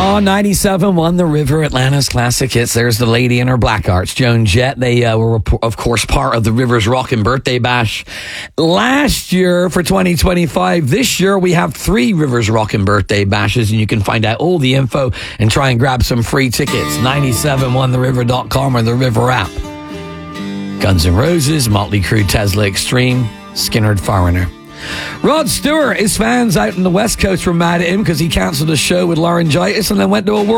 On 97 won the River Atlanta's classic hits. There's the lady in her black arts, Joan Jett. They were, of course, part of the Rivers Rockin' Birthday Bash last year for 2025. This year, we have 3 Rivers Rockin' Birthday Bashes, and you can find out all the info and try and grab some free tickets. 97onetheriver.com or the River app. Guns N' Roses, Motley Crue, Tesla Extreme, Skynyrd Foreigner. Rod Stewart, his fans out in the West Coast were mad at him because he cancelled a show with laryngitis and then went to a world